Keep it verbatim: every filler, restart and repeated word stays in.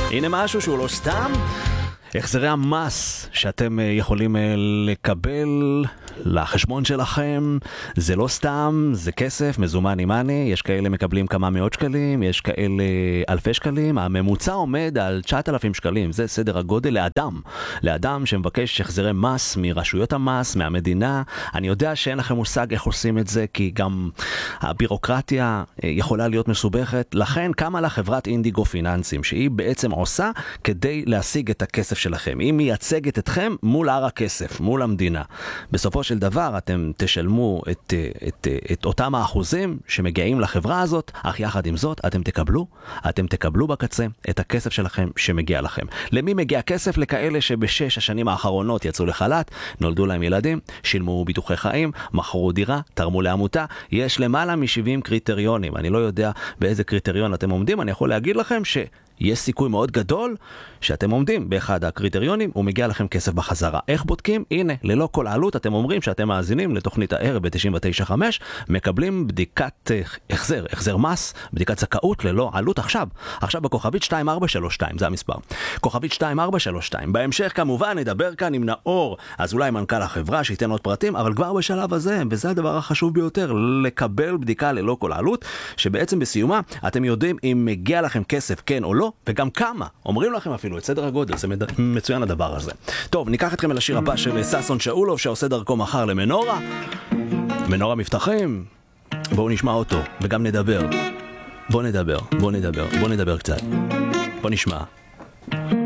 הנה משהו שהוא לא סתם. החזרי המס שאתם יכולים לקבל לחשבון שלכם, זה לא סתם, זה כסף, מזומן אימני, יש כאלה מקבלים כמה מאות שקלים, יש כאלה אלפי שקלים, הממוצע עומד על תשעת אלפים שקלים, זה סדר הגודל לאדם, לאדם שמבקש החזרי מס מרשויות המס, מהמדינה. אני יודע שאין לכם מושג איך עושים את זה, כי גם הבירוקרטיה יכולה להיות מסובכת, לכן קמה לה חברת אינדיגו פיננסים, שהיא בעצם עושה כדי להשיג את הכסף שלכם. היא מייצגת אתכם מול הר הכסף, מול המדינה. בסופו של דבר אתם תשלמו את, את, את אותם האחוזים שמגיעים לחברה הזאת, אך יחד עם זאת אתם תקבלו, אתם תקבלו בקצה את הכסף שלכם שמגיע לכם. למי מגיע כסף? לכאלה שבשש השנים האחרונות יצאו לחל"ת, נולדו להם ילדים, שילמו ביטוחי חיים, מכרו דירה, תרמו לעמותה. יש למעלה מ-שבעים קריטריונים. אני לא יודע באיזה קריטריון אתם עומדים, אני יכול להגיד לכם ש... יש סיכוי מאוד גדול שאתם עומדים באחד הקריטריונים ומגיע לכם כסף בחזרה. איך בודקים? הנה, ללא כל עלות אתם אומרים שאתם מאזינים לתוכנית הערב ב-תשעים ותשע נקודה חמש, מקבלים בדיקת החזר, החזר מס, בדיקת זכאות ללא עלות עכשיו. עכשיו בכוכבית שתיים ארבע שלוש שתיים, זה המספר. כוכבית שתיים ארבע שלוש שתיים. בהמשך כמובן נדבר כאן עם נאור, אז אולי מנכ"ל החברה שייתן עוד פרטים, אבל כבר בשלב הזה, וזה הדבר החשוב ביותר, לקבל בדיקה ללא כל עלות, שבעצם בסיומה אתם יודעים אם מגיע לכם כסף כן או לא, וגם כמה. אומרים לכם אפילו את סדר הגודל, זה מצוין הדבר הזה. טוב, ניקח אתכם אל השיר הבא של ששון שאולוב, שעושה דרכו מחר למנורה. מנורה מבטחים. בואו נשמע אותו, וגם נדבר. בואו נדבר, בואו נדבר, בואו נדבר קצת. בואו נשמע.